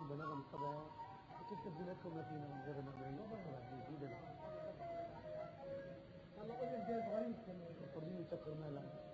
بنغم طبعا وكيف تبديلاتكم فينا من غير نغمين جديدة. هلا قلنا الجاي صغير كمان. طبيعي تكر مالك.